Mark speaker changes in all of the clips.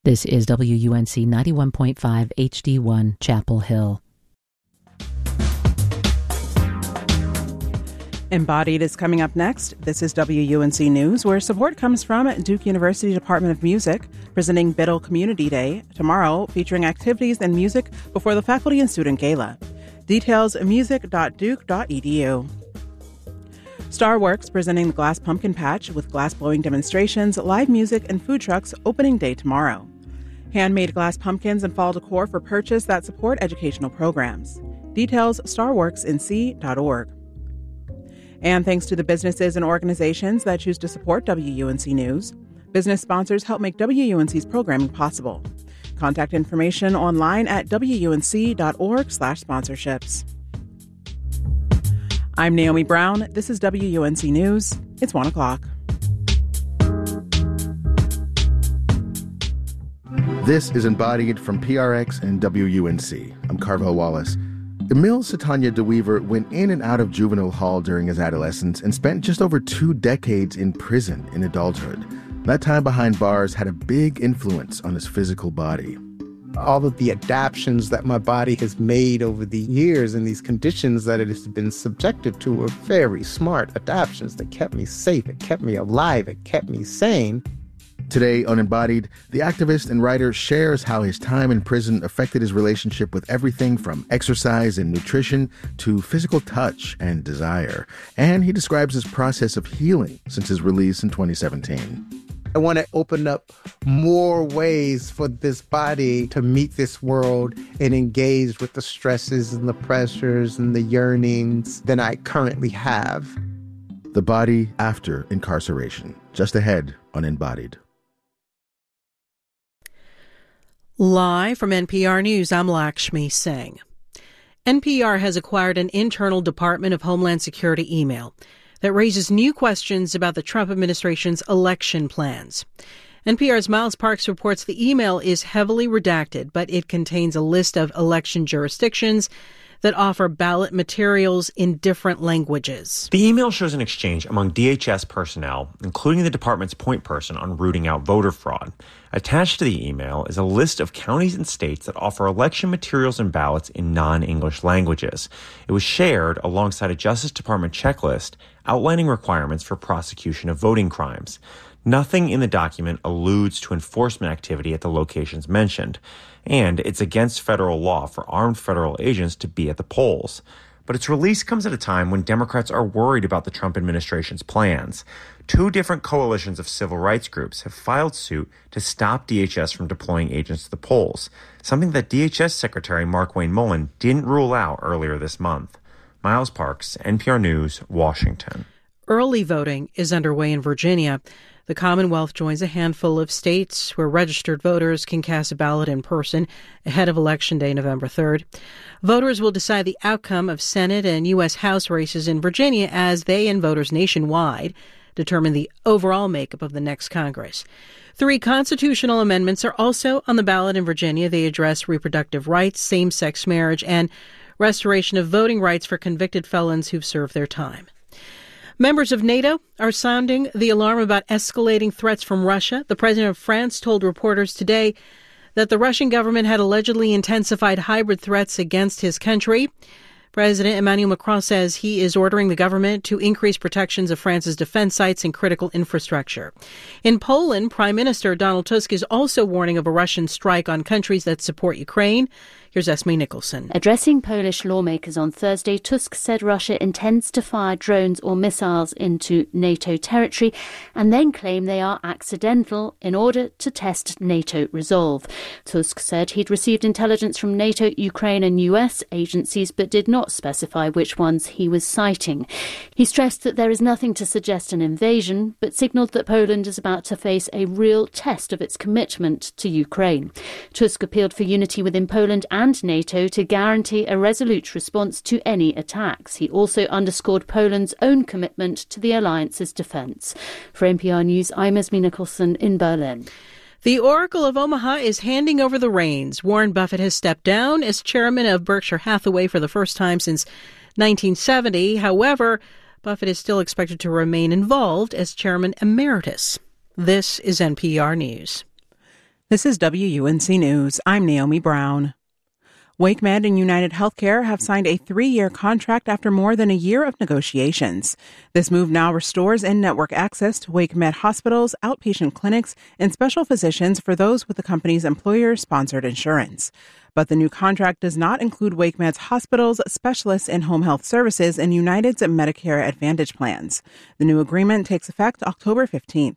Speaker 1: This is WUNC 91.5 HD1 Chapel Hill.
Speaker 2: Embodied is coming up next. This is WUNC News, where support comes from Duke University Department of Music, presenting Biddle Community Day tomorrow, featuring activities and music before the faculty and student gala. Details, music.duke.edu. Starworks presenting the Glass Pumpkin Patch with glass blowing demonstrations, live music, and food trucks opening day tomorrow. Handmade glass pumpkins and fall decor for purchase that support educational programs. Details, starworksnc.org. And thanks to the businesses and organizations that choose to support WUNC News, business sponsors help make WUNC's programming possible. Contact information online at WUNC.org/sponsorships. I'm Naomi Brown. This is WUNC News. It's 1 o'clock.
Speaker 3: This is Embodied from PRX and WUNC. I'm Carvel Wallace. Emil Satanya DeWeaver went in and out of juvenile hall during his adolescence and spent just over 2 decades in prison in adulthood. That time behind bars had a big influence on his physical body.
Speaker 4: All of the adaptations that my body has made over the years and these conditions that it has been subjected to were very smart adaptations that kept me safe, it kept me alive, it kept me sane.
Speaker 3: Today on Embodied, the activist and writer shares how his time in prison affected his relationship with everything from exercise and nutrition to physical touch and desire. And he describes his process of healing since his release in 2017.
Speaker 4: I want to open up more ways for this body to meet this world and engage with the stresses and the pressures and the yearnings than I currently have.
Speaker 3: The body after incarceration, just ahead on Embodied.
Speaker 5: Live from NPR News, I'm Lakshmi Singh. NPR has acquired an internal Department of Homeland Security email that raises new questions about the Trump administration's election plans. NPR's Miles Parks reports the email is heavily redacted, but it contains a list of election jurisdictions that offer ballot materials in different languages.
Speaker 6: The email shows an exchange among DHS personnel, including the department's point person on rooting out voter fraud. Attached to the email is a list of counties and states that offer election materials and ballots in non-English languages. It was shared alongside a Justice Department checklist outlining requirements for prosecution of voting crimes. Nothing in the document alludes to enforcement activity at the locations mentioned, and it's against federal law for armed federal agents to be at the polls. But its release comes at a time when Democrats are worried about the Trump administration's plans. 2 different coalitions of civil rights groups have filed suit to stop DHS from deploying agents to the polls, something that DHS Secretary Markwayne Mullin didn't rule out earlier this month. Miles Parks, NPR News, Washington.
Speaker 5: Early voting is underway in Virginia. The Commonwealth joins a handful of states where registered voters can cast a ballot in person ahead of Election Day, November 3rd. Voters will decide the outcome of Senate and U.S. House races in Virginia as they and voters nationwide determine the overall makeup of the next Congress. 3 constitutional amendments are also on the ballot in Virginia. They address reproductive rights, same-sex marriage, and restoration of voting rights for convicted felons who've served their time. Members of NATO are sounding the alarm about escalating threats from Russia. The president of France told reporters today that the Russian government had allegedly intensified hybrid threats against his country. President Emmanuel Macron says he is ordering the government to increase protections of France's defense sites and critical infrastructure. In Poland, Prime Minister Donald Tusk is also warning of a Russian strike on countries that support Ukraine. Here's Esme Nicholson.
Speaker 7: Addressing Polish lawmakers on Thursday, Tusk said Russia intends to fire drones or missiles into NATO territory and then claim they are accidental in order to test NATO resolve. Tusk said he'd received intelligence from NATO, Ukraine and US agencies, but did not specify which ones he was citing. He stressed that there is nothing to suggest an invasion, but signalled that Poland is about to face a real test of its commitment to Ukraine. Tusk appealed for unity within Poland and NATO to guarantee a resolute response to any attacks. He also underscored Poland's own commitment to the alliance's defence. For NPR News, I'm Esme Nicholson in Berlin.
Speaker 5: The Oracle of Omaha is handing over the reins. Warren Buffett has stepped down as chairman of Berkshire Hathaway for the first time since 1970. However, Buffett is still expected to remain involved as chairman emeritus. This is NPR News.
Speaker 2: This is WUNC News. I'm Naomi Brown. WakeMed and United Healthcare have signed a 3-year contract after more than a year of negotiations. This move now restores in-network access to WakeMed hospitals, outpatient clinics, and special physicians for those with the company's employer-sponsored insurance. But the new contract does not include WakeMed's hospitals, specialists, and home health services in United's Medicare Advantage plans. The new agreement takes effect October 15th.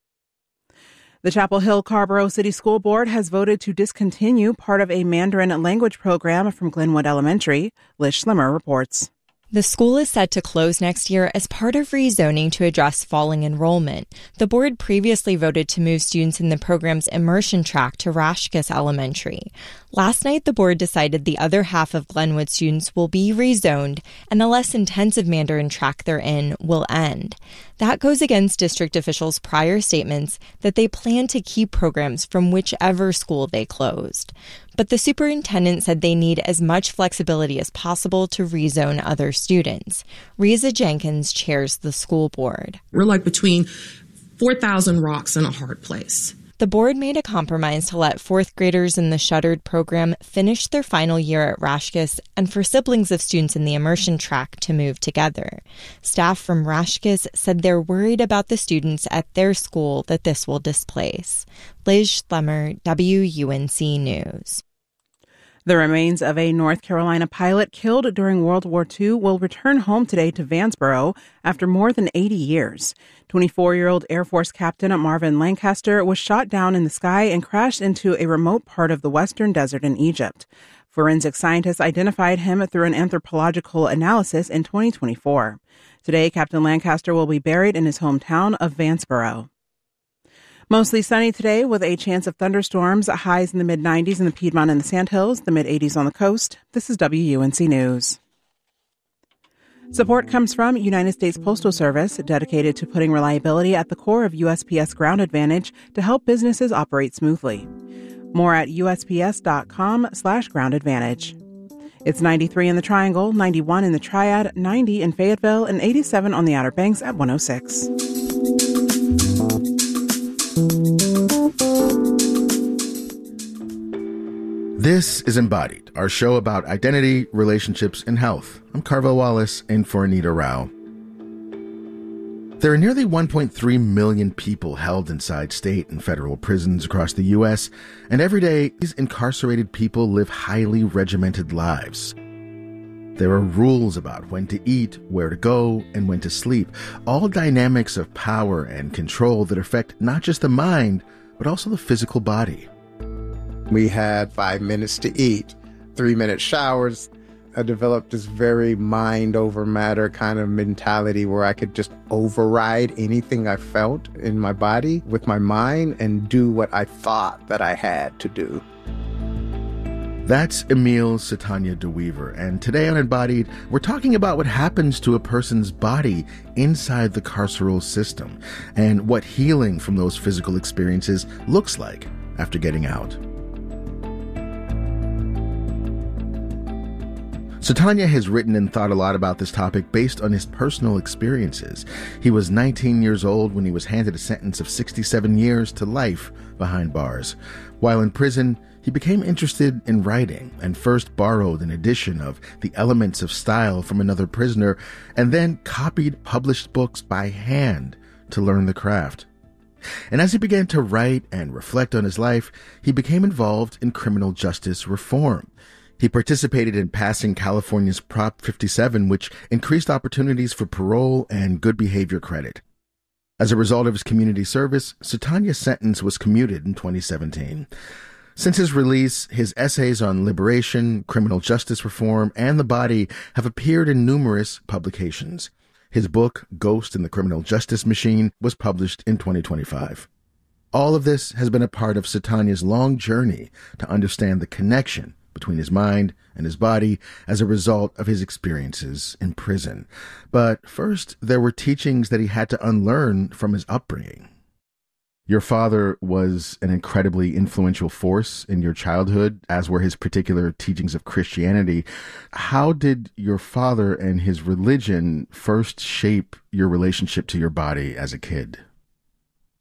Speaker 2: The Chapel Hill Carrboro City School Board has voted to discontinue part of a Mandarin language program from Glenwood Elementary. Liz Schlimmer reports.
Speaker 8: The school is set to close next year as part of rezoning to address falling enrollment. The board previously voted to move students in the program's immersion track to Rashkus Elementary. Last night, the board decided the other half of Glenwood students will be rezoned and the less intensive Mandarin track they're in will end. That goes against district officials' prior statements that they plan to keep programs from whichever school they closed. But the superintendent said they need as much flexibility as possible to rezone other students. Reza Jenkins chairs the school board.
Speaker 9: We're like between 4,000 rocks and a hard place.
Speaker 8: The board made a compromise to let fourth graders in the shuttered program finish their final year at Rashkus and for siblings of students in the immersion track to move together. Staff from Rashkus said they're worried about the students at their school that this will displace. Liz Schlemmer, WUNC News.
Speaker 2: The remains of a North Carolina pilot killed during World War II will return home today to Vanceboro after more than 80 years. 24-year-old Air Force Captain Marvin Lancaster was shot down in the sky and crashed into a remote part of the western desert in Egypt. Forensic scientists identified him through an anthropological analysis in 2024. Today, Captain Lancaster will be buried in his hometown of Vanceboro. Mostly sunny today with a chance of thunderstorms, highs in the mid-90s in the Piedmont and the Sandhills, the mid-80s on the coast. This is WUNC News. Support comes from United States Postal Service, dedicated to putting reliability at the core of USPS Ground Advantage to help businesses operate smoothly. More at USPS.com/Ground Advantage. It's 93 in the Triangle, 91 in the Triad, 90 in Fayetteville, and 87 on the Outer Banks at 106.
Speaker 3: This is Embodied, our show about identity, relationships, and health. I'm Carvel Wallace, in for Anita Rao. There are nearly 1.3 million people held inside state and federal prisons across the U.S., and every day, these incarcerated people live highly regimented lives. There are rules about when to eat, where to go, and when to sleep, all dynamics of power and control that affect not just the mind, but also the physical body.
Speaker 4: We had 5 minutes to eat, 3-minute showers. I developed this very mind over matter kind of mentality where I could just override anything I felt in my body with my mind and do what I thought that I had to do.
Speaker 3: That's Emil Satanya DeWeaver, and today on Embodied, we're talking about what happens to a person's body inside the carceral system and what healing from those physical experiences looks like after getting out. Satanya has written and thought a lot about this topic based on his personal experiences. He was 19 years old when he was handed a sentence of 67 years to life behind bars. While in prison, he became interested in writing and first borrowed an edition of The Elements of Style from another prisoner and then copied published books by hand to learn the craft. And as he began to write and reflect on his life, he became involved in criminal justice reform. He participated in passing California's Prop 57, which increased opportunities for parole and good behavior credit. As a result of his community service, Satanya's sentence was commuted in 2017. Since his release, his essays on liberation, criminal justice reform, and the body have appeared in numerous publications. His book, Ghost in the Criminal Justice Machine, was published in 2025. All of this has been a part of Satanya's long journey to understand the connection between his mind and his body as a result of his experiences in prison. But first, there were teachings that he had to unlearn from his upbringing. Your father was an incredibly influential force in your childhood, as were his particular teachings of Christianity. How did your father and his religion first shape your relationship to your body as a kid?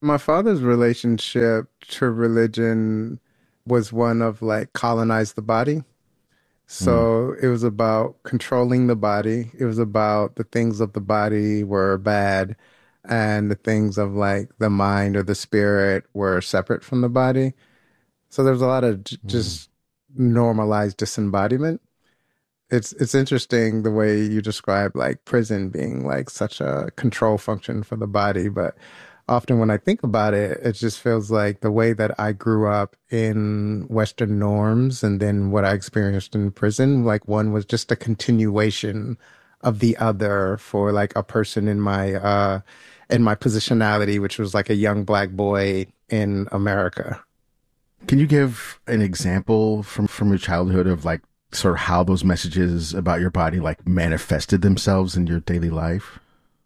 Speaker 4: My father's relationship to religion was one of like colonize the body. So it was about controlling the body. It was about the things of the body were bad and the things of like the mind or the spirit were separate from the body. So there's a lot of just normalized disembodiment. It's interesting the way you describe like prison being like such a control function for the body, but often when I think about it, it just feels like the way that I grew up in Western norms and then what I experienced in prison, like one was just a continuation of the other for like a person in my positionality, which was like a young Black boy in America.
Speaker 3: Can you give an example from your childhood of like sort of how those messages about your body like manifested themselves in your daily life?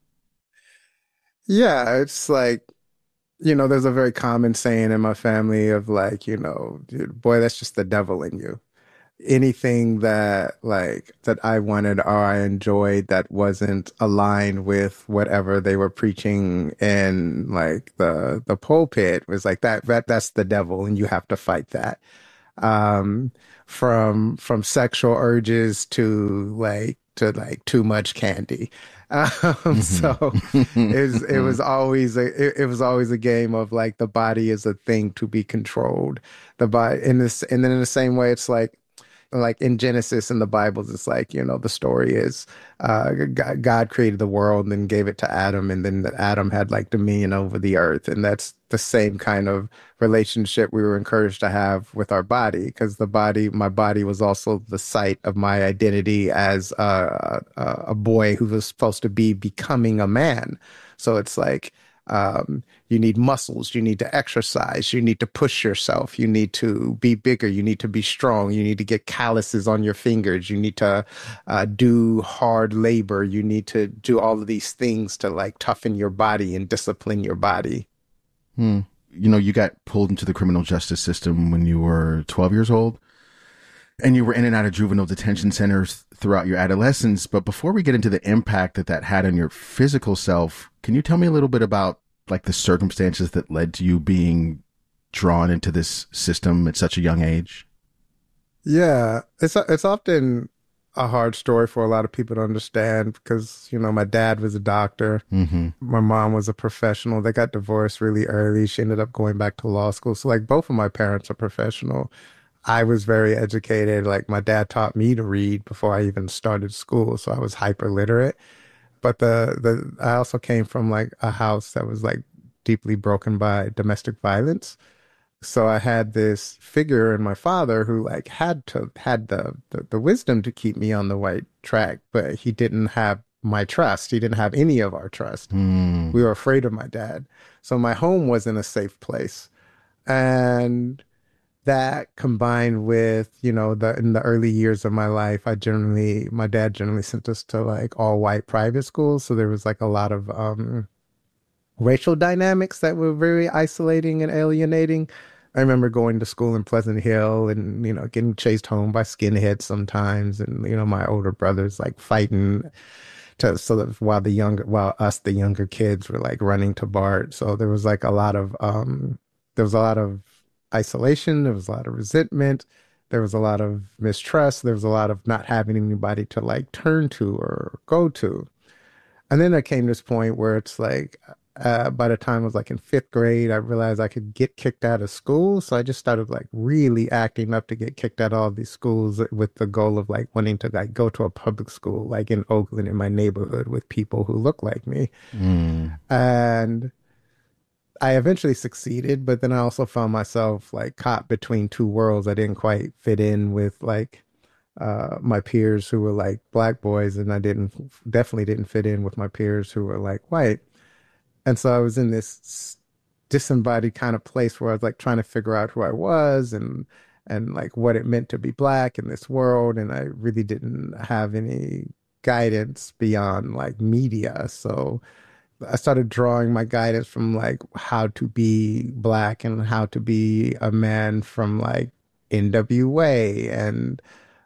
Speaker 4: Yeah, it's like, there's a very common saying in my family of like, boy, that's just the devil in you. Anything that I wanted or I enjoyed that wasn't aligned with whatever they were preaching in like the pulpit was like that's the devil and you have to fight that. From sexual urges to too much candy. So it was always a game of like the body is a thing to be controlled. The body and then in the same way, it's like in Genesis in the Bibles, it's like, the story is God created the world and then gave it to Adam, and then Adam had like dominion over the earth. And that's the same kind of relationship we were encouraged to have with our body, because my body was also the site of my identity as a boy who was supposed to be becoming a man. So it's like, you need muscles, you need to exercise, you need to push yourself, you need to be bigger, you need to be strong, you need to get calluses on your fingers, you need to do hard labor, you need to do all of these things to like toughen your body and discipline your body.
Speaker 3: You got pulled into the criminal justice system when you were 12 years old, and you were in and out of juvenile detention centers throughout your adolescence. But before we get into the impact that had on your physical self, can you tell me a little bit about like the circumstances that led to you being drawn into this system at such a young age?
Speaker 4: Yeah, it's often a hard story for a lot of people to understand because, my dad was a doctor. Mm-hmm. My mom was a professional. They got divorced really early. She ended up going back to law school. So like both of my parents are professional. I was very educated. Like my dad taught me to read before I even started school. So I was hyper literate. But I also came from like a house that was like deeply broken by domestic violence. So I had this figure in my father who like had the wisdom to keep me on the right track, but he didn't have my trust. He didn't have any of our trust. We were afraid of my dad. So my home wasn't a safe place. And that combined with, in the early years of my life, my dad generally sent us to like all white private schools. So there was like a lot of racial dynamics that were very isolating and alienating. I remember going to school in Pleasant Hill and, getting chased home by skinheads sometimes. And, my older brothers like fighting while the younger kids were like running to BART. So there was like a lot of isolation. There was a lot of resentment. There was a lot of mistrust. There was a lot of not having anybody to like turn to or go to. And then there came this point where it's like, by the time I was like in 5th grade, I realized I could get kicked out of school. So I just started like really acting up to get kicked out of all these schools with the goal of like wanting to like go to a public school, like in Oakland in my neighborhood with people who look like me. And I eventually succeeded, but then I also found myself like caught between two worlds. I didn't quite fit in with like my peers who were like Black boys, and I definitely didn't fit in with my peers who were like white. And so I was in this disembodied kind of place where I was like trying to figure out who I was and like what it meant to be Black in this world. And I really didn't have any guidance beyond like media. So I started drawing my guidance from like how to be Black and how to be a man from like NWA. And,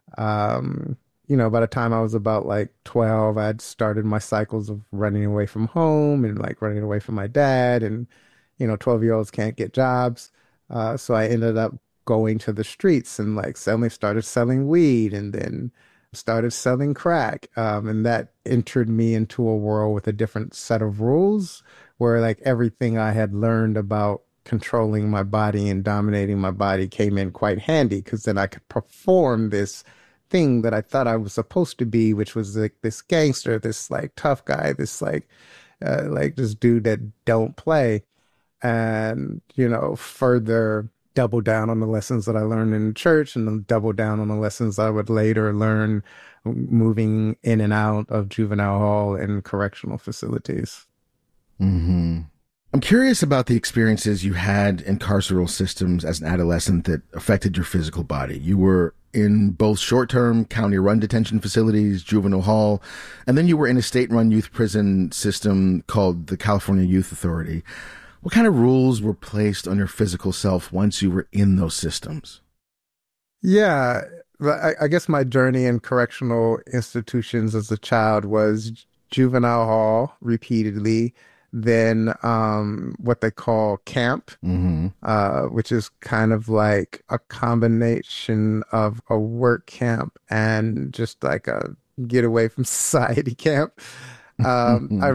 Speaker 4: by the time I was about like 12, I'd started my cycles of running away from home and like running away from my dad. And, 12-year-olds can't get jobs. So I ended up going to the streets and like suddenly started selling weed and then started selling crack. And that entered me into a world with a different set of rules where like everything I had learned about controlling my body and dominating my body came in quite handy, because then I could perform this thing that I thought I was supposed to be, which was like this gangster, this like tough guy, this like this dude that don't play, and further double down on the lessons that I learned in church and then double down on the lessons I would later learn moving in and out of juvenile hall and correctional facilities.
Speaker 3: Mm-hmm. I'm curious about the experiences you had in carceral systems as an adolescent that affected your physical body. You were in both short-term county-run detention facilities, juvenile hall, and then you were in a state-run youth prison system called the California Youth Authority. What kind of rules were placed on your physical self once you were in those systems?
Speaker 4: Yeah, I guess my journey in correctional institutions as a child was juvenile hall repeatedly, then what they call camp, which is kind of like a combination of a work camp and just like a get away from society camp. I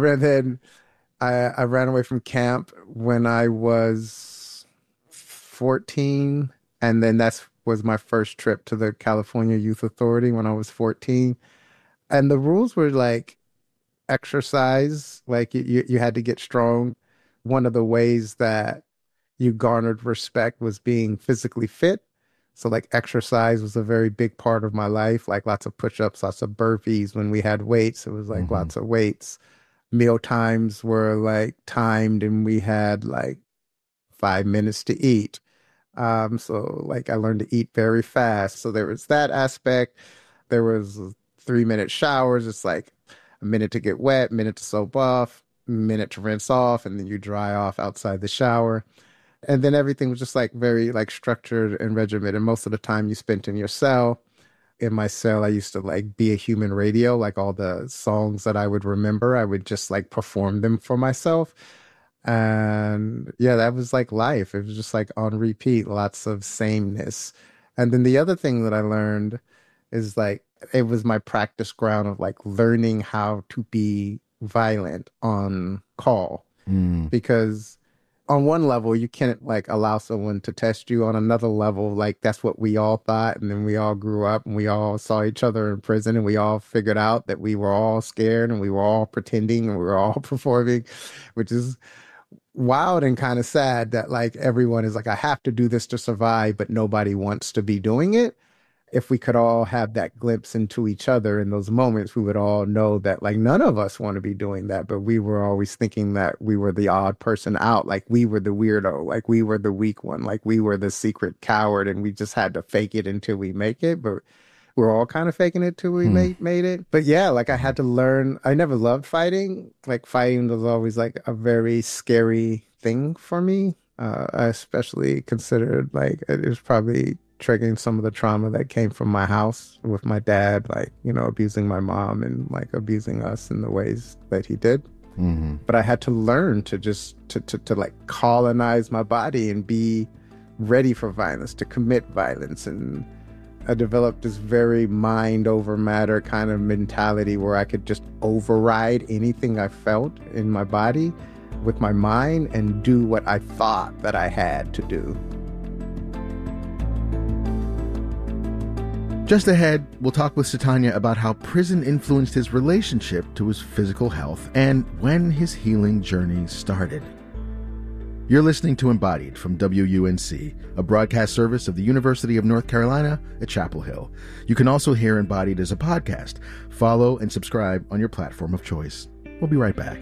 Speaker 4: ran away from camp when I was 14, and then that was my first trip to the California Youth Authority when I was 14. And the rules were like exercise, like you had to get strong. One of the ways that you garnered respect was being physically fit. So like exercise was a very big part of my life, like lots of push-ups, lots of burpees. When we had weights, it was like lots of weights. Meal times were like timed, and we had like 5 minutes to eat. So like I learned to eat very fast. So there was that aspect. There was 3-minute showers. It's like a minute to get wet, minute to soap off, minute to rinse off, and then you dry off outside the shower. And then everything was just like very like structured and regimented. Most of the time you spent in your cell. In my cell, I used to like be a human radio, like all the songs that I would remember, I would just like perform them for myself. And yeah, that was like life. It was just like on repeat, lots of sameness. And then the other thing that I learned is like, it was my practice ground of like learning how to be violent on call. Because on one level, you can't like allow someone to test you. On another level, like that's what we all thought. And then we all grew up and we all saw each other in prison and we all figured out that we were all scared and we were all pretending and we were all performing, which is wild and kind of sad that like everyone is like, I have to do this to survive, but nobody wants to be doing it. If we could all have that glimpse into each other in those moments, we would all know that like none of us want to be doing that, but we were always thinking that we were the odd person out, like we were the weirdo, like we were the weak one, like we were the secret coward, and we just had to fake it until we make it. But we're all kind of faking it till we made it. But yeah, like I had to learn. I never loved fighting. Like fighting was always like a very scary thing for me. I especially considered like it was probably triggering some of the trauma that came from my house with my dad, like, abusing my mom and like abusing us in the ways that he did. But I had to learn to just to like colonize my body and be ready for violence, to commit violence. And I developed this very mind over matter kind of mentality where I could just override anything I felt in my body with my mind and do what I thought that I had to do.
Speaker 3: Just ahead, we'll talk with Satanya about how prison influenced his relationship to his physical health and when his healing journey started. You're listening to Embodied from WUNC, a broadcast service of the University of North Carolina at Chapel Hill. You can also hear Embodied as a podcast. Follow and subscribe on your platform of choice. We'll be right back.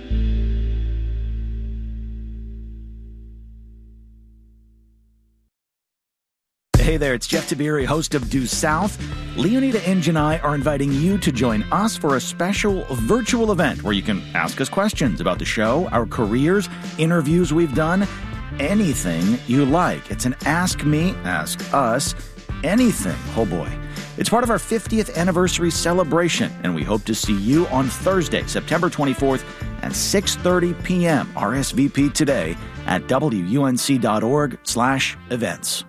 Speaker 10: Hey there, it's Jeff Tiberi, host of Due South. Leonida Inge and I are inviting you to join us for a special virtual event where you can ask us questions about the show, our careers, interviews we've done, anything you like. It's an Ask Me, Ask Us, anything. Oh boy. It's part of our 50th anniversary celebration, and we hope to see you on Thursday, September 24th at 6:30 p.m. RSVP today at WUNC.org/events.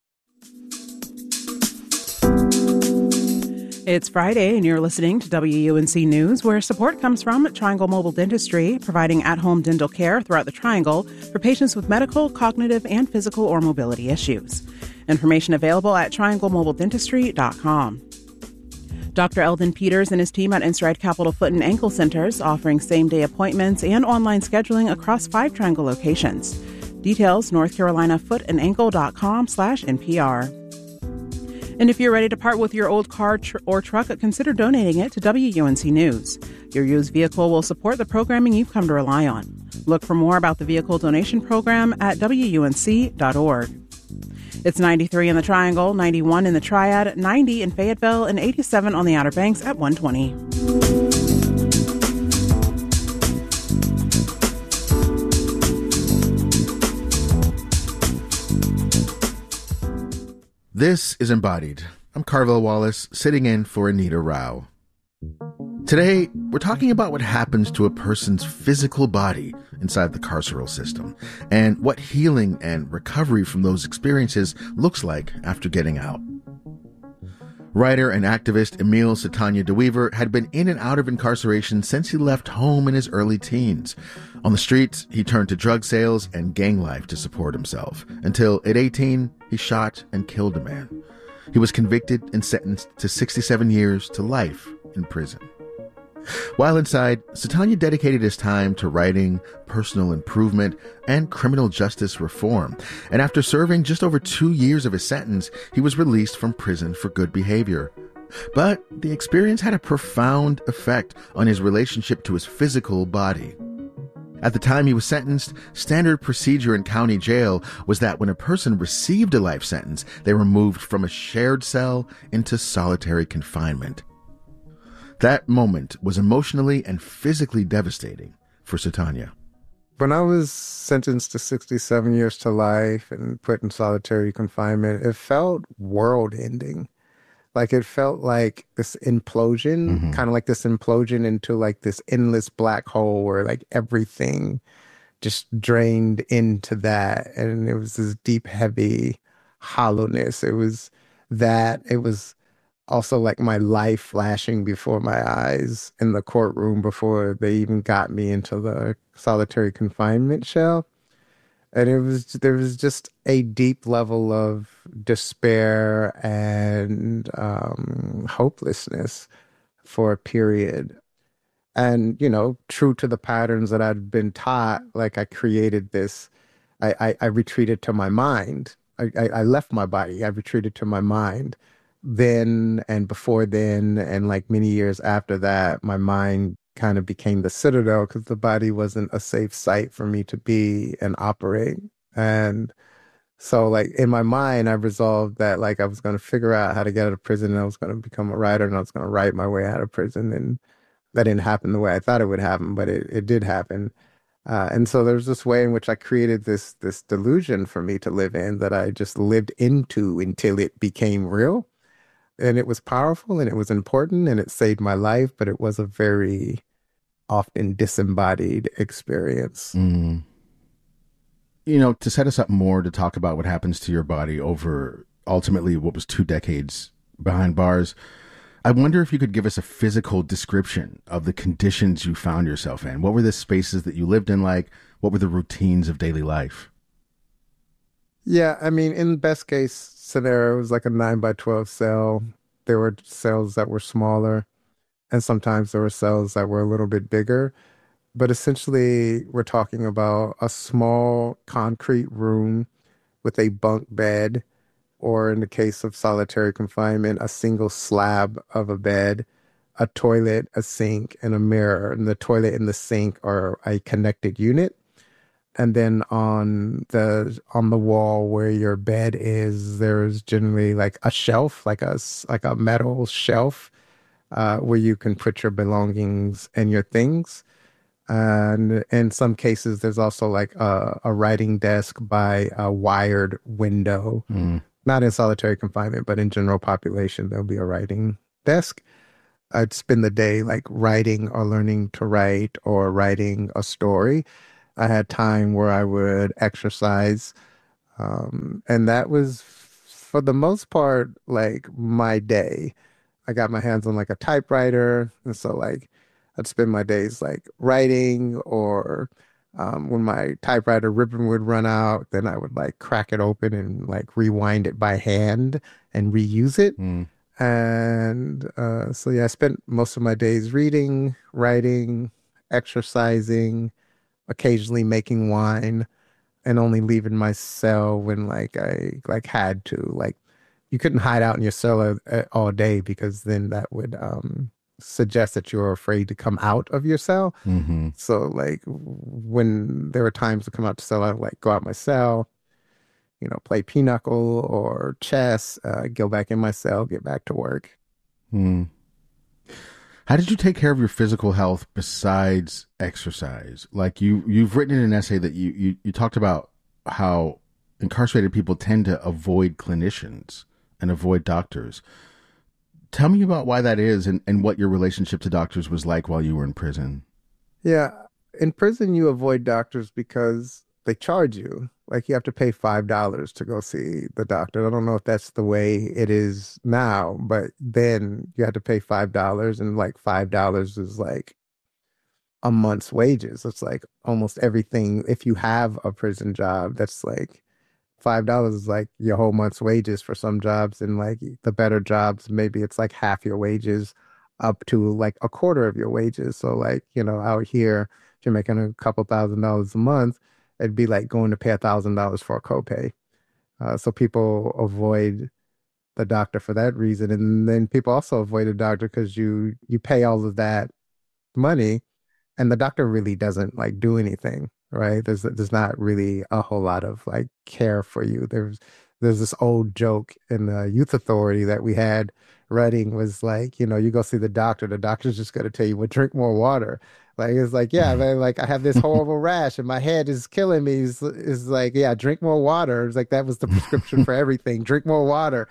Speaker 2: It's Friday, and you're listening to WUNC News, where support comes from Triangle Mobile Dentistry, providing at-home dental care throughout the Triangle for patients with medical, cognitive, and physical or mobility issues. Information available at trianglemobiledentistry.com. Dr. Eldon Peters and his team at InStride Capital Foot and Ankle Centers offering same-day appointments and online scheduling across 5 Triangle locations. Details, northcarolinafootandAnkle.com/NPR. And if you're ready to part with your old car or truck, consider donating it to WUNC News. Your used vehicle will support the programming you've come to rely on. Look for more about the vehicle donation program at WUNC.org. It's 93 in the Triangle, 91 in the Triad, 90 in Fayetteville, and 87 on the Outer Banks at 120.
Speaker 3: This is Embodied. I'm Carvell Wallace, sitting in for Anita Rao. Today, we're talking about what happens to a person's physical body inside the carceral system, and what healing and recovery from those experiences looks like after getting out. Writer and activist Emil Satanya DeWeever had been in and out of incarceration since he left home in his early teens. On the streets, he turned to drug sales and gang life to support himself, until at 18, he shot and killed a man. He was convicted and sentenced to 67 years to life in prison. While inside, Satanya dedicated his time to writing, personal improvement, and criminal justice reform. And after serving just over 2 years of his sentence, he was released from prison for good behavior. But the experience had a profound effect on his relationship to his physical body. At the time he was sentenced, standard procedure in county jail was that when a person received a life sentence, they were moved from a shared cell into solitary confinement. That moment was emotionally and physically devastating for Satanya.
Speaker 4: When I was sentenced to 67 years to life and put in solitary confinement, it felt world-ending. Like it felt like this implosion, kind of like this implosion into like this endless black hole where like everything just drained into that. And it was this deep, heavy hollowness. It was that. It was also like my life flashing before my eyes in the courtroom before they even got me into the solitary confinement shell. And there was just a deep level of despair and hopelessness for a period. And, you know, true to the patterns that I'd been taught, like I created this, I retreated to my mind. I left my body. I retreated to my mind. Then and before then, and like many years after that, my mind kind of became the citadel because the body wasn't a safe site for me to be and operate. And so like in my mind, I resolved that like I was going to figure out how to get out of prison, and I was going to become a writer, and I was going to write my way out of prison. And that didn't happen the way I thought it would happen, but it did happen. And so there's this way in which I created this delusion for me to live in that I just lived into until it became real. And it was powerful and it was important and it saved my life, but it was a very often disembodied experience.
Speaker 3: You know, to set us up more to talk about what happens to your body over ultimately what was 2 decades behind bars, I wonder if you could give us a physical description of the conditions you found yourself in. What were the spaces that you lived in like? What were the routines of daily life?
Speaker 4: Yeah, I mean, in the best case scenario, it was like a 9x12 cell. There were cells that were smaller, and sometimes there were cells that were a little bit bigger. But essentially, we're talking about a small concrete room with a bunk bed, or in the case of solitary confinement, a single slab of a bed, a toilet, a sink, and a mirror. And the toilet and the sink are a connected unit. And then on the wall where your bed is, there's generally like a shelf, like a metal shelf, where you can put your belongings and your things. And in some cases, there's also like a writing desk by a wired window. Not in solitary confinement, but in general population, there'll be a writing desk. I'd spend the day like writing or learning to write or writing a story. I had time where I would exercise. And that was, for the most part, like my day. I got my hands on like a typewriter. And so like I'd spend my days like writing, or when my typewriter ribbon would run out, then I would like crack it open and like rewind it by hand and reuse it. And so yeah, I spent most of my days reading, writing, exercising, occasionally making wine, and only leaving my cell when like I like had to. Like you couldn't hide out in your cell all day, because then that would suggest that you're afraid to come out of your cell. So like when there were times to come out to cell, I'd like go out my cell, you know, play pinochle or chess, go back in my cell, get back to work.
Speaker 3: How did you take care of your physical health besides exercise? Like you've written in an essay that you talked about how incarcerated people tend to avoid clinicians and avoid doctors. Tell me about why that is, and what your relationship to doctors was like while you were in prison.
Speaker 4: Yeah. In prison, you avoid doctors because they charge you. Like you have to pay $5 to go see the doctor. I don't know if that's the way it is now, but then you had to pay $5, and like $5 is like a month's wages. It's like almost everything. If you have a prison job, that's like $5 is like your whole month's wages for some jobs. And like the better jobs, maybe it's like half your wages up to like a quarter of your wages. So like, you know, out here, if you're making a couple $1,000s a month, it'd be like going to pay $1,000 for a copay. So people avoid the doctor for that reason. And then people also avoid a doctor because you pay all of that money and the doctor really doesn't like do anything, right? There's not really a whole lot of like care for you. There's this old joke in the youth authority that we had running was like, you know, you go see the doctor's just going to tell you, well, drink more water. Like, it's like, yeah, man, like I have this horrible rash and my head is killing me. Is like, yeah, drink more water. It's like, that was the prescription for everything. Drink more water.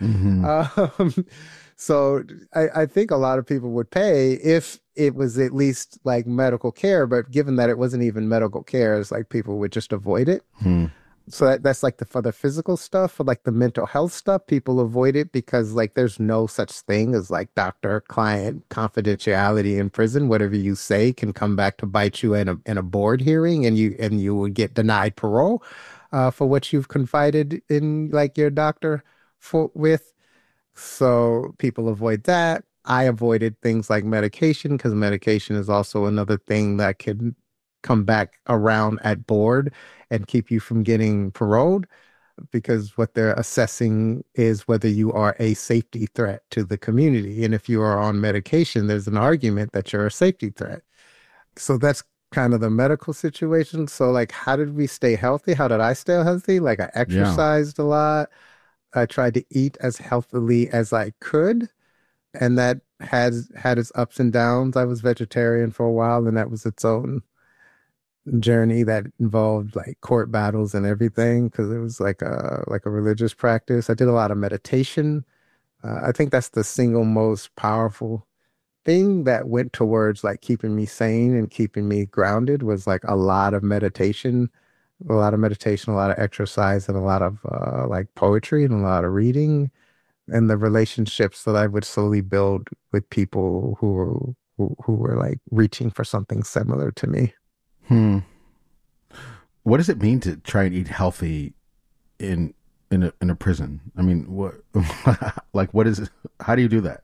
Speaker 4: So I think a lot of people would pay if it was at least like medical care, but given that it wasn't even medical care, it's like people would just avoid it. So that's like for the physical stuff. For like the mental health stuff, people avoid it because like there's no such thing as like doctor-client confidentiality in prison. Whatever you say can come back to bite you in a board hearing, and you would get denied parole for what you've confided in like your doctor with. So people avoid that. I avoided things like medication because medication is also another thing that could come back around at board and keep you from getting paroled, because what they're assessing is whether you are a safety threat to the community. And if you are on medication, there's an argument that you're a safety threat. So that's kind of the medical situation. So like, how did we stay healthy? How did I stay healthy? Like I exercised a lot. I tried to eat as healthily as I could. And that had its ups and downs. I was vegetarian for a while, and that was its own journey that involved like court battles and everything, because it was like a religious practice. I did a lot of meditation. I think that's the single most powerful thing that went towards like keeping me sane and keeping me grounded, was like a lot of meditation, a lot of exercise, and a lot of like poetry and a lot of reading, and the relationships that I would slowly build with people who were like reaching for something similar to me.
Speaker 3: What does it mean to try and eat healthy in a prison? I mean, what like what is it? How do you do that?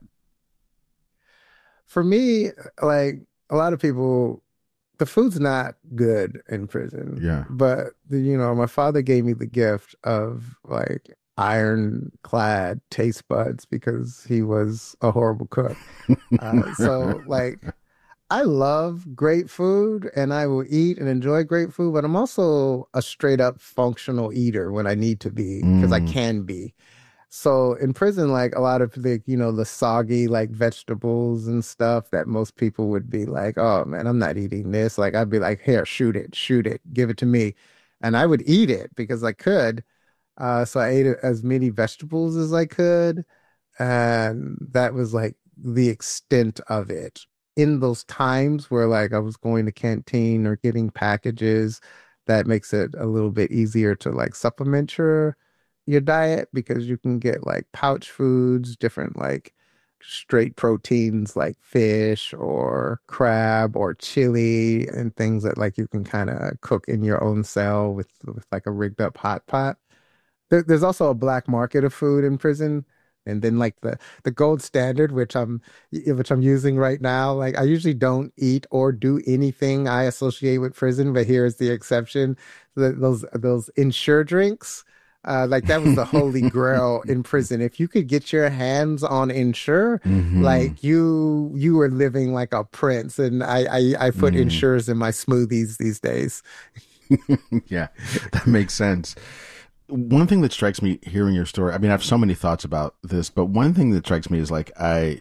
Speaker 4: For me, like a lot of people, the food's not good in prison.
Speaker 3: Yeah.
Speaker 4: But you know, my father gave me the gift of like ironclad taste buds because he was a horrible cook. So like, I love great food and I will eat and enjoy great food, but I'm also a straight up functional eater when I need to be, because I can be. So in prison, like a lot of the, you know, the soggy like vegetables and stuff that most people would be like, oh man, I'm not eating this. Like I'd be like, here, shoot it, give it to me. And I would eat it because I could. So I ate as many vegetables as I could. And that was like the extent of it. In those times where like I was going to canteen or getting packages, that makes it a little bit easier to like supplement your diet, because you can get like pouch foods, different like straight proteins like fish or crab or chili, and things that like you can kind of cook in your own cell with like a rigged up hot pot. There's also a black market of food in prison. And then like the gold standard, which I'm using right now, like I usually don't eat or do anything I associate with prison, but here's the exception. Those Ensure drinks, like that was the holy grail in prison. If you could get your hands on Ensure, like you were living like a prince. And I put Ensures in my smoothies these days.
Speaker 3: Yeah, that makes sense. One thing that strikes me hearing your story, I mean, I have so many thoughts about this, but one thing that strikes me is like,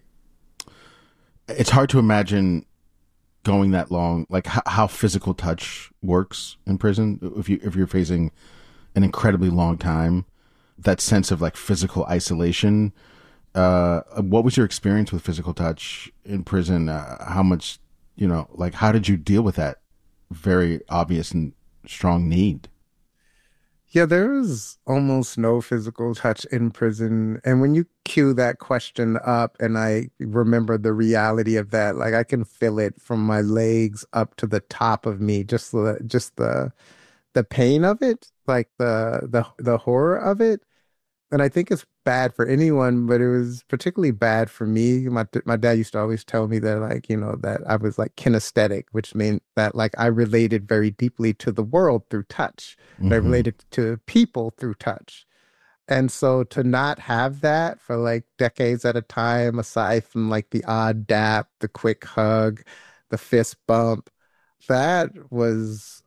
Speaker 3: it's hard to imagine going that long, like how physical touch works in prison. If you're facing an incredibly long time, that sense of like physical isolation. What was your experience with physical touch in prison? How much, like, how did you deal with that very obvious and strong need?
Speaker 4: Yeah, there was almost no physical touch in prison. And when you cue that question up, and I remember the reality of that, like I can feel it from my legs up to the top of me, just the pain of it, like the horror of it. And I think it's bad for anyone, but it was particularly bad for me. My dad used to always tell me that, like, that I was like kinesthetic, which meant that like I related very deeply to the world through touch. I related to people through touch. And so to not have that for like decades at a time, aside from like the odd dap, the quick hug, the fist bump, that was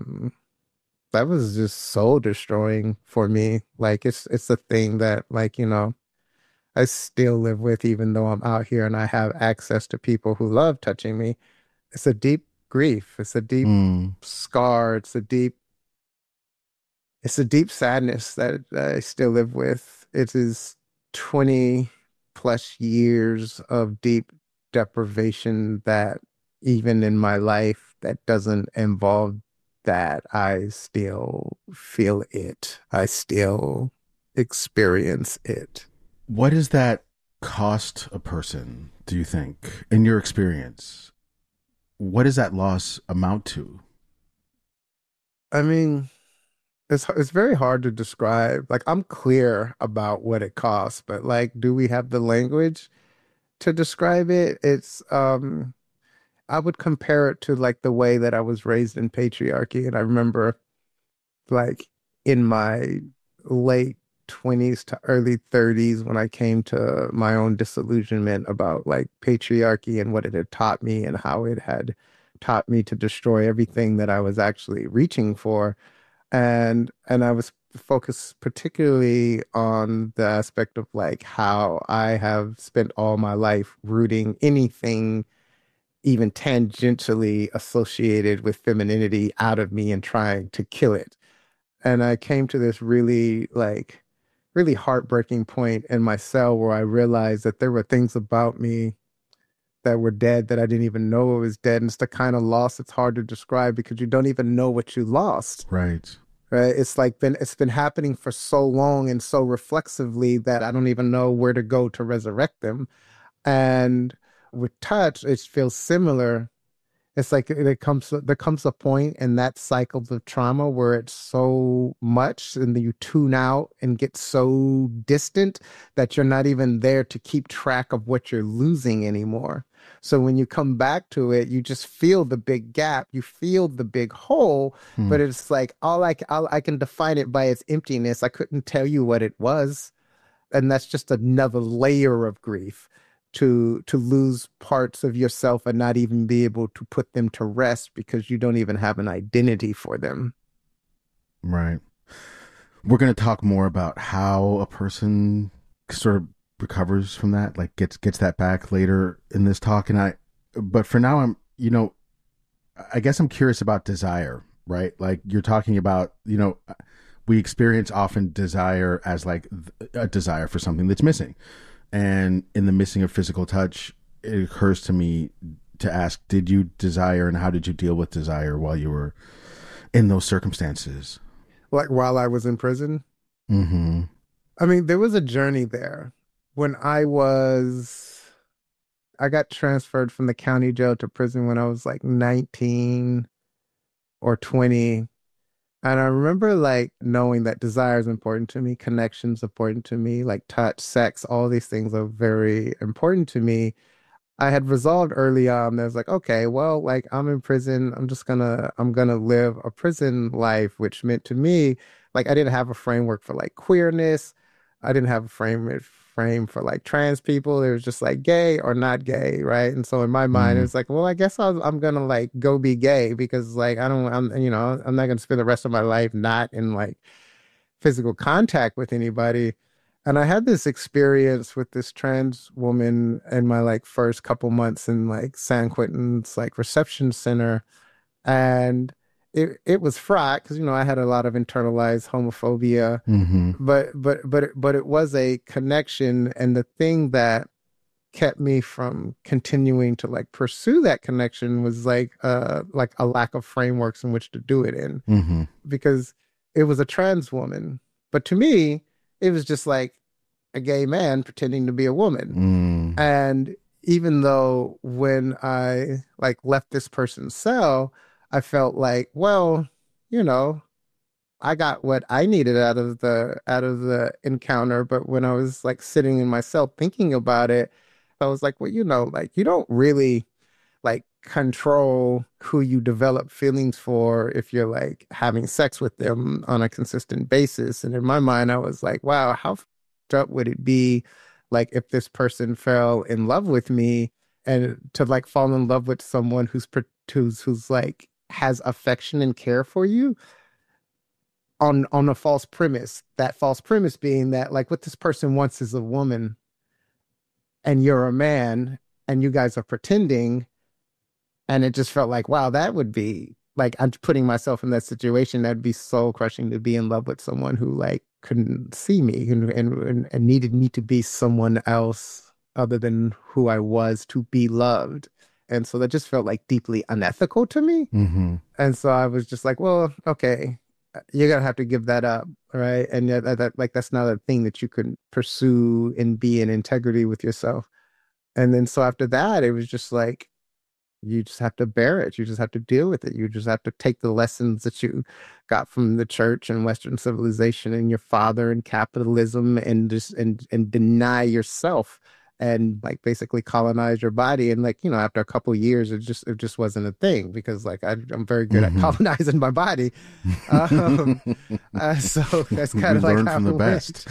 Speaker 4: just soul destroying for me. Like it's a thing that like, I still live with, even though I'm out here and I have access to people who love touching me. It's a deep grief. It's a deep scar. It's a deep sadness that I still live with. It is 20 plus years of deep deprivation that even in my life that doesn't involve that, I still feel it. I still experience it.
Speaker 3: What does that cost a person, do you think, in your experience? What does that loss amount to?
Speaker 4: I mean, it's very hard to describe. Like, I'm clear about what it costs, but like, do we have the language to describe it? It's I would compare it to like the way that I was raised in patriarchy. And I remember like in my late 20s to early 30s when I came to my own disillusionment about like patriarchy and what it had taught me and how it had taught me to destroy everything that I was actually reaching for. And I was focused particularly on the aspect of like how I have spent all my life rooting anything even tangentially associated with femininity out of me and trying to kill it. And I came to this really heartbreaking point in my cell where I realized that there were things about me that were dead that I didn't even know it was dead. And it's the kind of loss it's hard to describe because you don't even know what you lost.
Speaker 3: Right.
Speaker 4: It's like it's been happening for so long and so reflexively that I don't even know where to go to resurrect them. And with touch, it feels similar. It's like there comes a point in that cycle of trauma where it's so much and then you tune out and get so distant that you're not even there to keep track of what you're losing anymore. So when you come back to it, you just feel the big gap, you feel the big hole, but it's like I can define it by its emptiness. I couldn't tell you what it was. And that's just another layer of grief. To lose parts of yourself and not even be able to put them to rest because you don't even have an identity for them.
Speaker 3: Right. We're going to talk more about how a person sort of recovers from that, like gets that back later in this talk. But for now, I guess I'm curious about desire, right? Like you're talking about, we experience often desire as like a desire for something that's missing. And in the missing of physical touch, it occurs to me to ask, did you desire and how did you deal with desire while you were in those circumstances?
Speaker 4: Like while I was in prison?
Speaker 3: Mm-hmm.
Speaker 4: I mean, there was a journey there. When I got transferred from the county jail to prison when I was like 19 or 20. And I remember like knowing that desire is important to me, connection's important to me, like touch, sex, all these things are very important to me. I had resolved early on that I was like, okay, well, like I'm in prison. I'm gonna live a prison life, which meant to me, like I didn't have a framework for like queerness. I didn't have a frame for like trans people. It was just like gay or not gay, right? And so in my mind, it was like, well, I guess I'm gonna like go be gay because like I'm not gonna spend the rest of my life not in like physical contact with anybody. And I had this experience with this trans woman in my like first couple months in like San Quentin's like reception center, and it was fraught because I had a lot of internalized homophobia, but it was a connection, and the thing that kept me from continuing to like pursue that connection was like a lack of frameworks in which to do it in, because it was a trans woman, but to me it was just like a gay man pretending to be a woman. And even though when I like left this person's cell, I felt like, well, I got what I needed out of the encounter. But when I was like sitting in my cell thinking about it, I was like, well, like you don't really like control who you develop feelings for if you're like having sex with them on a consistent basis. And in my mind, I was like, wow, how f***ed up would it be like if this person fell in love with me, and to like fall in love with someone who's like has affection and care for you on a false premise. That false premise being that like what this person wants is a woman and you're a man and you guys are pretending. And it just felt like, wow, that would be like, I'm putting myself in that situation. That'd be soul crushing to be in love with someone who like couldn't see me and needed me to be someone else other than who I was to be loved. And so that just felt like deeply unethical to me. And so I was just like, well, okay, you're going to have to give that up. Right. And that's not a thing that you can pursue and be in integrity with yourself. And then so after that, it was just like, you just have to bear it. You just have to deal with it. You just have to take the lessons that you got from the church and Western civilization and your father and capitalism and just and deny yourself and like basically colonize your body. And like, after a couple of years, it just wasn't a thing because like I'm very good at colonizing my body. So that's kind of like
Speaker 3: learned
Speaker 4: how
Speaker 3: from the
Speaker 4: it
Speaker 3: best.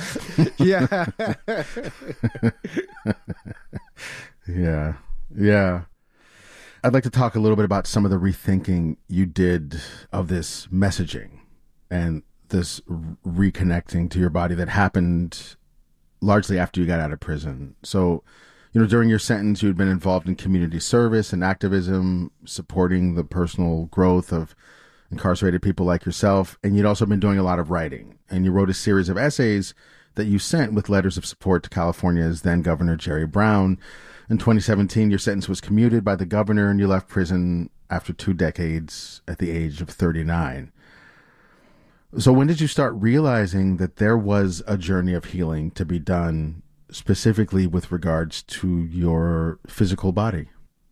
Speaker 4: Yeah.
Speaker 3: Yeah. I'd like to talk a little bit about some of the rethinking you did of this messaging and this reconnecting to your body that happened largely after you got out of prison. So, during your sentence, you'd been involved in community service and activism, supporting the personal growth of incarcerated people like yourself. And you'd also been doing a lot of writing. And you wrote a series of essays that you sent with letters of support to California's then Governor Jerry Brown. In 2017, your sentence was commuted by the governor and you left prison after 2 decades at the age of 39. So when did you start realizing that there was a journey of healing to be done specifically with regards to your physical body?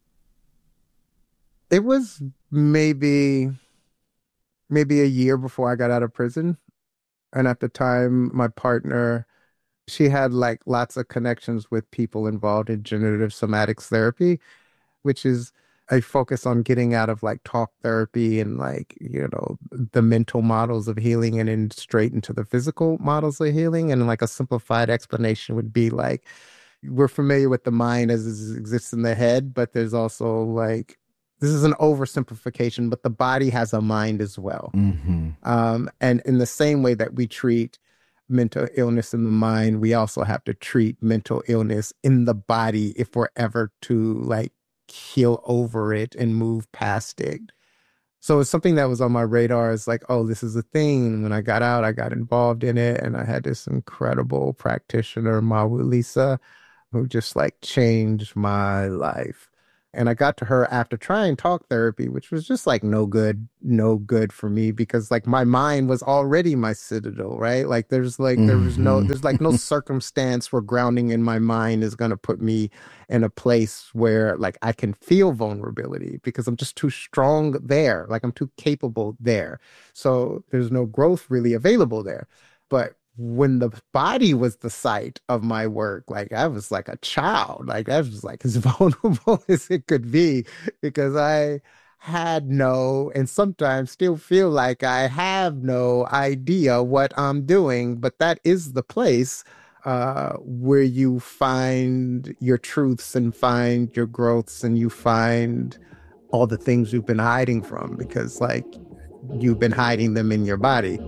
Speaker 4: It was maybe a year before I got out of prison. And at the time, my partner, she had like lots of connections with people involved in generative somatics therapy, which is a focus on getting out of like talk therapy and like, the mental models of healing and then straight into the physical models of healing. And like a simplified explanation would be like, we're familiar with the mind as it exists in the head, but there's also like, this is an oversimplification, but the body has a mind as well. And in the same way that we treat mental illness in the mind, we also have to treat mental illness in the body if we're ever to like heal over it and move past it. So it's something that was on my radar. It's like, oh, this is a thing. And when I got out, I got involved in it. And I had this incredible practitioner, Mawu Lisa, who just like changed my life. And I got to her after trying talk therapy, which was just like no good for me, because like my mind was already my citadel, right? Like there's no circumstance where grounding in my mind is going to put me in a place where like I can feel vulnerability, because I'm just too strong there. Like I'm too capable there. So there's no growth really available there. But when the body was the site of my work, like I was like a child, like I was like as vulnerable as it could be, because I had no, and sometimes still feel like I have no idea what I'm doing. But that is the place where you find your truths and find your growths, and you find all the things you've been hiding from, because like you've been hiding them in your body.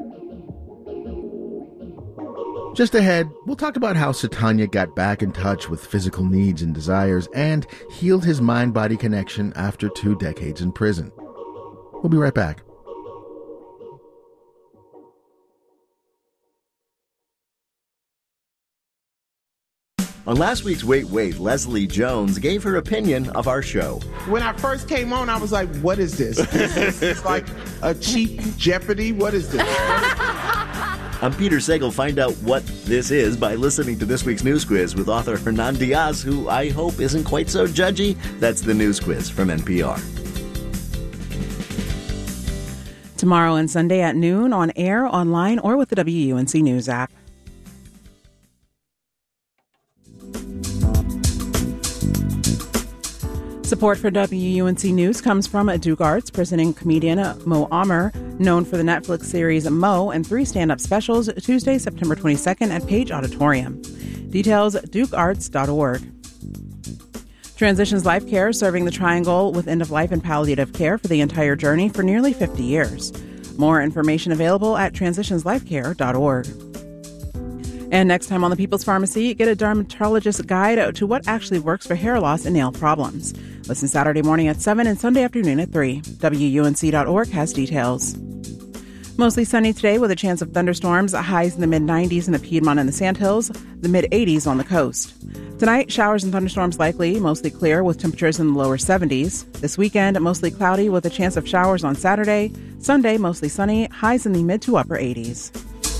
Speaker 3: Just ahead, we'll talk about how Satanya got back in touch with physical needs and desires and healed his mind-body connection after 2 decades in prison. We'll be right back.
Speaker 11: On last week's Wait, Leslie Jones gave her opinion of our show.
Speaker 12: When I first came on, I was like, what is this? It's like a cheap Jeopardy? What is this?
Speaker 11: I'm Peter Sagal. Find out what this is by listening to this week's News Quiz with author Hernan Diaz, who I hope isn't quite so judgy. That's the News Quiz from NPR.
Speaker 2: Tomorrow and Sunday at noon, on air, online, or with the WUNC News app. Support for WUNC News comes from Duke Arts, presenting comedian Mo Amer, known for the Netflix series Mo and 3 stand-up specials, Tuesday, September 22nd at Page Auditorium. Details, dukearts.org. Transitions Life Care, serving the Triangle with end-of-life and palliative care for the entire journey for nearly 50 years. More information available at transitionslifecare.org. And next time on The People's Pharmacy, get a dermatologist's guide to what actually works for hair loss and nail problems. Listen Saturday morning at 7 and Sunday afternoon at 3. WUNC.org has details. Mostly sunny today with a chance of thunderstorms, highs in the mid-90s in the Piedmont and the Sandhills, the mid-80s on the coast. Tonight, showers and thunderstorms likely, mostly clear with temperatures in the lower 70s. This weekend, mostly cloudy with a chance of showers on Saturday. Sunday, mostly sunny, highs in the mid to upper 80s.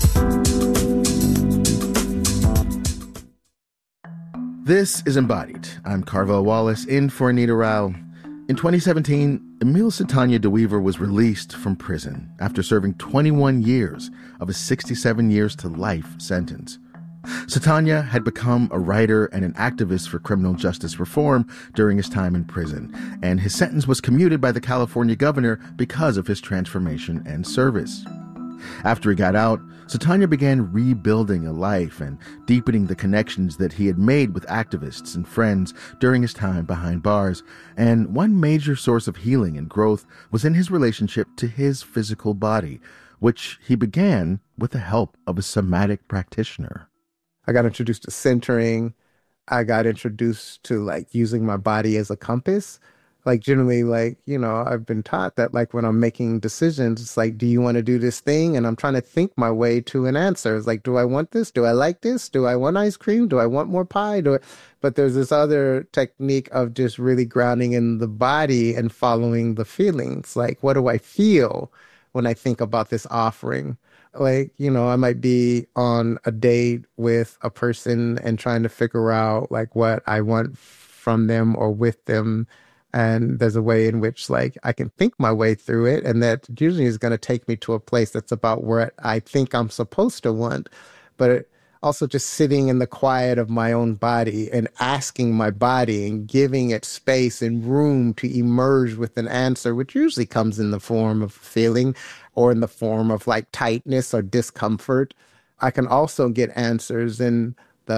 Speaker 3: This is Embodied. I'm Carvel Wallace, in for Anita Rao. In 2017, Emil Satanya DeWeever was released from prison after serving 21 years of a 67 years to life sentence. Satanya had become a writer and an activist for criminal justice reform during his time in prison, and his sentence was commuted by the California governor because of his transformation and service. After he got out, Satanya began rebuilding a life and deepening the connections that he had made with activists and friends during his time behind bars. And one major source of healing and growth was in his relationship to his physical body, which he began with the help of a somatic practitioner.
Speaker 4: I got introduced to centering. I got introduced to like using my body as a compass. Like generally, like, you know, I've been taught that like when I'm making decisions, it's like, do you want to do this thing? And I'm trying to think my way to an answer. It's like, do I want this? Do I like this? Do I want ice cream? Do I want more pie? But there's this other technique of just really grounding in the body and following the feelings. Like, what do I feel when I think about this offering? Like, you know, I might be on a date with a person and trying to figure out like what I want from them or with them. And there's a way in which, like, I can think my way through it. And that usually is going to take me to a place that's about where I think I'm supposed to want. But also just sitting in the quiet of my own body and asking my body and giving it space and room to emerge with an answer, which usually comes in the form of feeling or in the form of, like, tightness or discomfort. I can also get answers in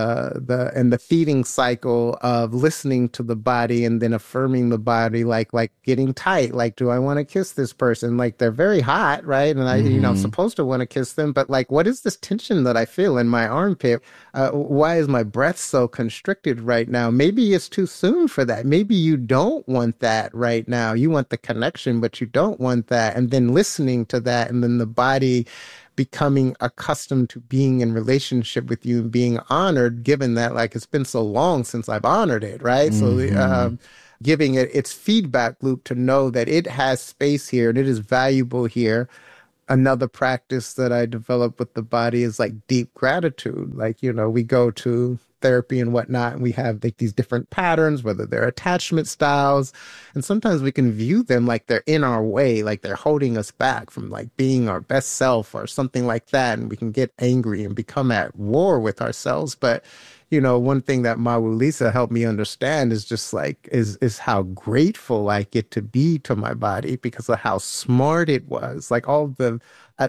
Speaker 4: the feeding cycle of listening to the body and then affirming the body, like getting tight. Like, do I want to kiss this person? Like, they're very hot, right? And I'm supposed to want to kiss them, but like, what is this tension that I feel in my armpit? Why is my breath so constricted right now? Maybe it's too soon for that. Maybe you don't want that right now. You want the connection, but you don't want that. And then listening to that, and then the body becoming accustomed to being in relationship with you and being honored, given that like it's been so long since I've honored it, right? So giving it its feedback loop to know that it has space here and it is valuable here. Another practice that I developed with the body is like deep gratitude. Like, we go to therapy and whatnot, and we have like these different patterns, whether they're attachment styles. And sometimes we can view them like they're in our way, like they're holding us back from like being our best self or something like that. And we can get angry and become at war with ourselves. But one thing that Mawu Lisa helped me understand is just like, is how grateful I get to be to my body because of how smart it was. Like all of the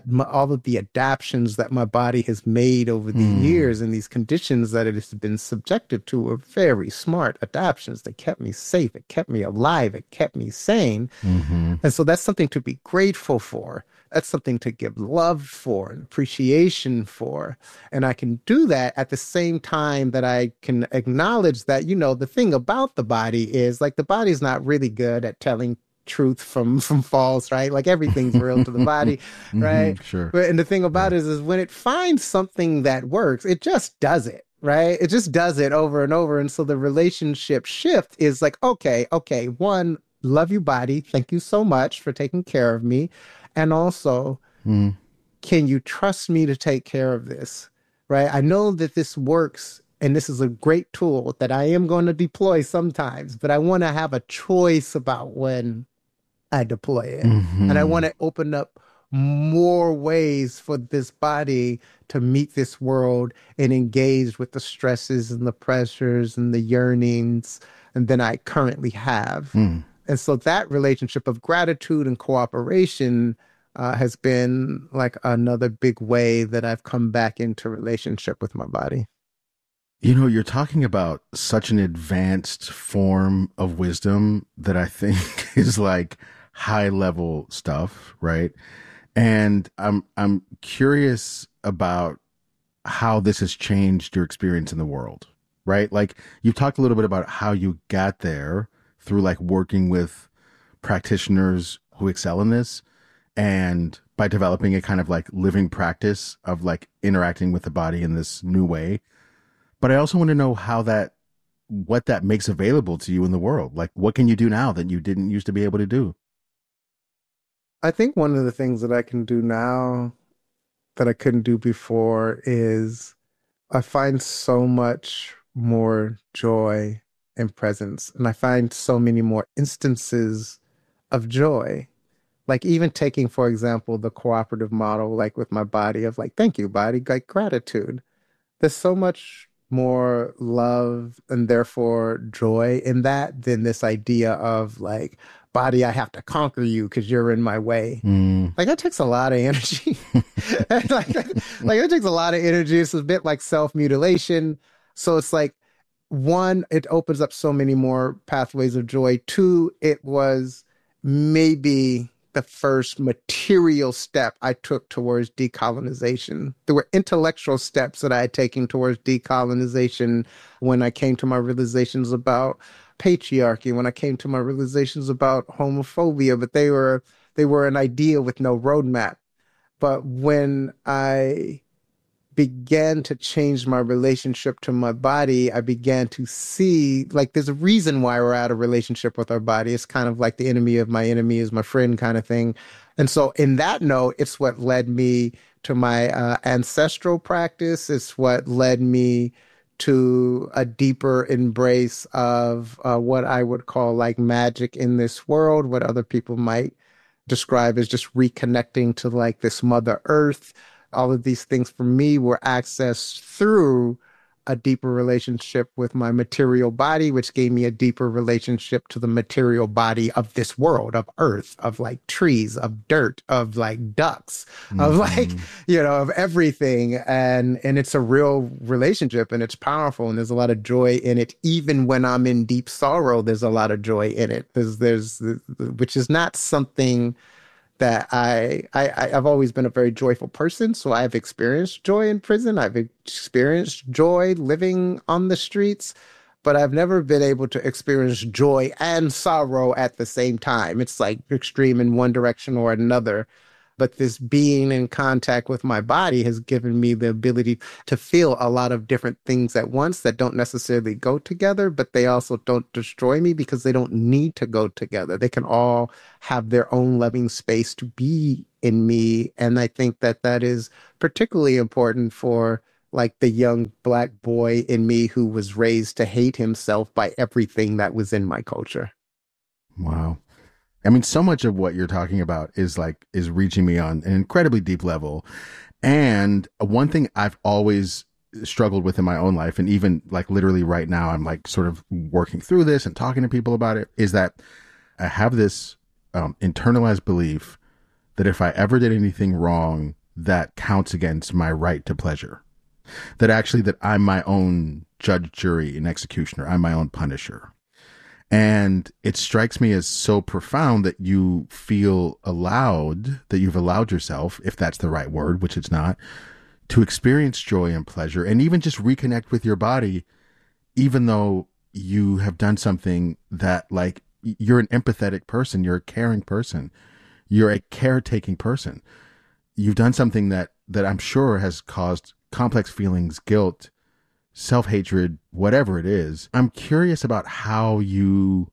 Speaker 4: adaptions that my body has made over the years and these conditions that it has been subjected to were very smart adaptions that kept me safe. It kept me alive. It kept me sane. And so that's something to be grateful for. That's something to give love for and appreciation for. And I can do that at the same time that I can acknowledge that, the thing about the body is like the body's not really good at telling truth from false, right? Like everything's real to the body, right?
Speaker 3: Sure.
Speaker 4: And the thing about it is when it finds something that works, it just does it, right? It just does it over and over. And so the relationship shift is like, okay, one, love you, body. Thank you so much for taking care of me. And also, can you trust me to take care of this, right? I know that this works and this is a great tool that I am going to deploy sometimes, but I want to have a choice about when I deploy it. And I want to open up more ways for this body to meet this world and engage with the stresses and the pressures and the yearnings than I currently have. And so that relationship of gratitude and cooperation has been like another big way that I've come back into relationship with my body.
Speaker 3: You're talking about such an advanced form of wisdom that I think is like high level stuff, right? And I'm curious about how this has changed your experience in the world, right? Like you've talked a little bit about how you got there through like working with practitioners who excel in this and by developing a kind of like living practice of like interacting with the body in this new way. But I also want to know what that makes available to you in the world. Like what can you do now that you didn't used to be able to do?
Speaker 4: I think one of the things that I can do now that I couldn't do before is I find so much more joy and presence. And I find so many more instances of joy. Like even taking, for example, the cooperative model, like with my body of like, thank you, body, like gratitude. There's so much more love and therefore joy in that than this idea of like, body, I have to conquer you because you're in my way. Like that takes a lot of energy. like it takes a lot of energy. It's a bit like self-mutilation. So it's like, one, it opens up so many more pathways of joy. Two, it was maybe the first material step I took towards decolonization. There were intellectual steps that I had taken towards decolonization when I came to my realizations about patriarchy, when I came to my realizations about homophobia, but they were an idea with no roadmap. But when I began to change my relationship to my body, I began to see, like, there's a reason why we're out of relationship with our body. It's kind of like the enemy of my enemy is my friend kind of thing. And so in that note, it's what led me to my ancestral practice. It's what led me to a deeper embrace of what I would call like magic in this world, what other people might describe as just reconnecting to like this Mother Earth. All of these things for me were accessed through a deeper relationship with my material body, which gave me a deeper relationship to the material body of this world, of earth, of like trees, of dirt, of like ducks, of like, of everything. And it's a real relationship and it's powerful and there's a lot of joy in it. Even when I'm in deep sorrow, there's a lot of joy in it. There's which is not something that I've always been a very joyful person. So I've experienced joy in prison. I've experienced joy living on the streets, but I've never been able to experience joy and sorrow at the same time. It's like extreme in one direction or another. But this being in contact with my body has given me the ability to feel a lot of different things at once that don't necessarily go together, but they also don't destroy me because they don't need to go together. They can all have their own loving space to be in me. And I think that that is particularly important for like the young Black boy in me who was raised to hate himself by everything that was in my culture.
Speaker 3: Wow. I mean, so much of what you're talking about is reaching me on an incredibly deep level. And one thing I've always struggled with in my own life, and even like literally right now, I'm like sort of working through this and talking to people about it, is that I have this internalized belief that if I ever did anything wrong, that counts against my right to pleasure. That I'm my own judge, jury, and executioner. I'm my own punisher. And it strikes me as so profound that you feel allowed, that you've allowed yourself, if that's the right word, which it's not, to experience joy and pleasure and even just reconnect with your body, even though you have done something that, like, you're an empathetic person, you're a caring person, you're a caretaking person. You've done something that I'm sure has caused complex feelings, guilt, self-hatred, whatever it is. I'm curious about how you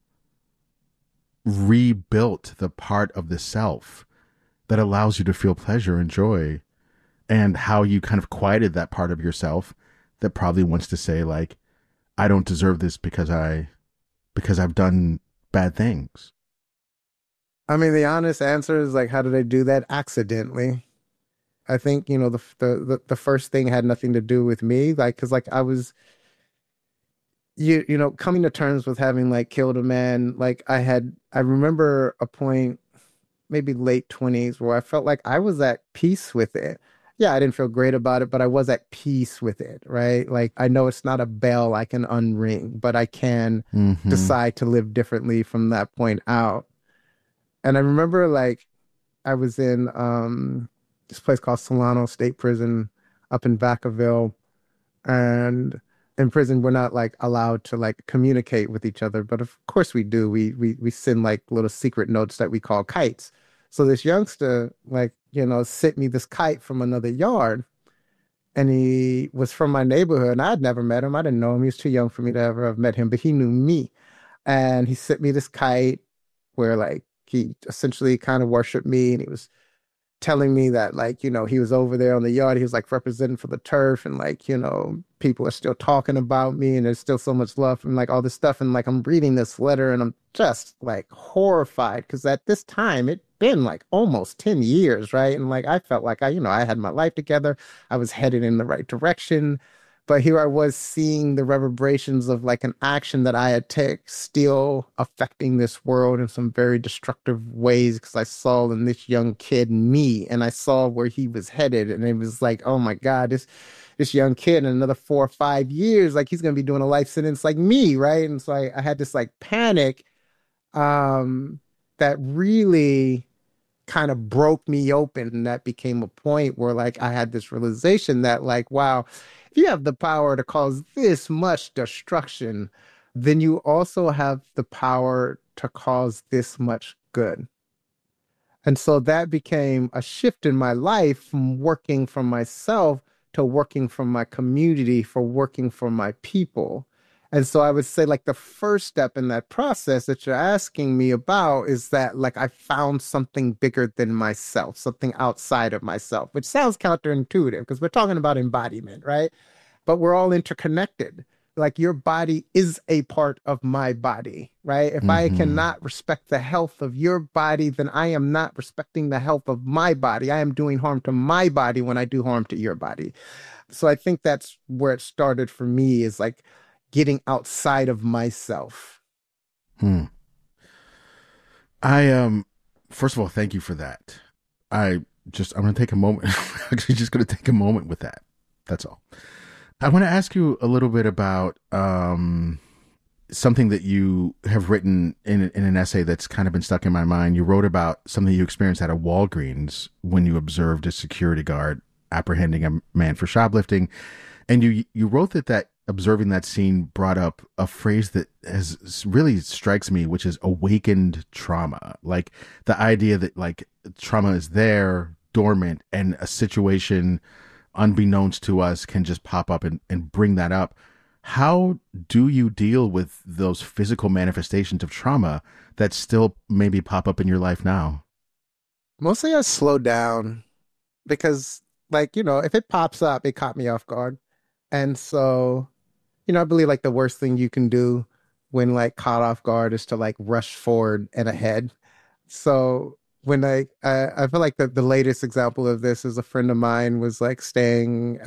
Speaker 3: rebuilt the part of the self that allows you to feel pleasure and joy, and how you kind of quieted that part of yourself that probably wants to say, like, I don't deserve this because I've done bad things.
Speaker 4: I mean, the honest answer is, like, how did I do that? Accidentally. I think, you know, the first thing had nothing to do with me, like, because, like, I was, you know, coming to terms with having, like, killed a man. Like, I remember a point, maybe late 20s, where I felt like I was at peace with it. Yeah, I didn't feel great about it, but I was at peace with it, right? Like, I know it's not a bell I can unring, but I can decide to live differently from that point out. And I remember, like, I was in this place called Solano State Prison up in Vacaville. And in prison, we're not, like, allowed to, like, communicate with each other. But of course we do. We send, like, little secret notes that we call kites. So this youngster, like, you know, sent me this kite from another yard. And he was from my neighborhood. And I'd never met him. I didn't know him. He was too young for me to ever have met him. But he knew me. And he sent me this kite where, like, he essentially kind of worshiped me. And he was telling me that, like, you know, he was over there on the yard. He was, like, representing for the turf. And, like, you know, people are still talking about me. And there's still so much love and, like, all this stuff. And, like, I'm reading this letter and I'm just, like, horrified. Because at this time, it'd been, like, almost 10 years, right? And, like, I felt like I had my life together. I was headed in the right direction. But here I was seeing the reverberations of, like, an action that I had taken still affecting this world in some very destructive ways, because I saw in this young kid me, and I saw where he was headed. And it was like, oh my God, this young kid in another 4 or 5 years, like, he's going to be doing a life sentence like me, right? And so I had this, like, panic that really kind of broke me open. And that became a point where, like, I had this realization that, like, wow, if you have the power to cause this much destruction, then you also have the power to cause this much good. And so that became a shift in my life from working for myself to working for my community, for working for my people. And so I would say, like, the first step in that process that you're asking me about is that, like, I found something bigger than myself, something outside of myself, which sounds counterintuitive because we're talking about embodiment, right? But we're all interconnected. Like, your body is a part of my body, right? If I cannot respect the health of your body, then I am not respecting the health of my body. I am doing harm to my body when I do harm to your body. So I think that's where it started for me, is, like, getting outside of myself.
Speaker 3: I first of all, thank you for that. I'm going to take a moment. Actually, just going to take a moment with that. That's all. I want to ask you a little bit about something that you have written in an essay that's kind of been stuck in my mind. You wrote about something you experienced at a Walgreens when you observed a security guard apprehending a man for shoplifting. And you wrote that observing that scene brought up a phrase that has really strikes me, which is awakened trauma. Like, the idea that, like, trauma is there, dormant and a situation unbeknownst to us can just pop up and bring that up. How do you deal with those physical manifestations of trauma that still maybe pop up in your life now?
Speaker 4: Mostly I slow down because, like, you know, if it pops up, it caught me off guard. And so, you know, I believe like the worst thing you can do when like caught off guard is to like rush forward and ahead. So when I feel like the latest example of this is a friend of mine was like staying